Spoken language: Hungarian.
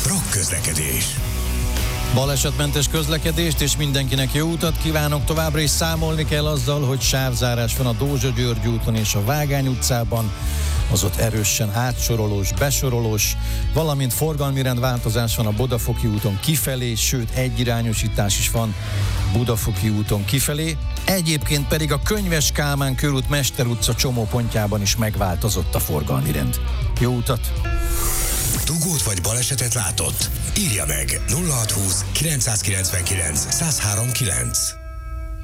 Rock közlekedés. Balesetmentes közlekedést és mindenkinek jó utat kívánok. Továbbra is számolni kell azzal, hogy sávzárás van a Dózsa-György úton és a Vágány utcában, az ott erősen átsorolós, besorolós, valamint forgalmi rendváltozás van a Bodafoki úton kifelé, sőt egyirányosítás is van Budafoki úton kifelé. Egyébként pedig a Könyves Kálmán körút Mester utca csomópontjában is megváltozott a forgalmi rend. Jó utat! Dugót vagy balesetet látott? Írja meg 0620 999 1039.